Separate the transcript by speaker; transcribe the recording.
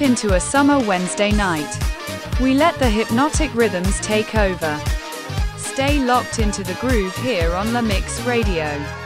Speaker 1: Step into a summer Wednesday night. We let the hypnotic rhythms take over. Stay locked into the groove here on La Mix Radio.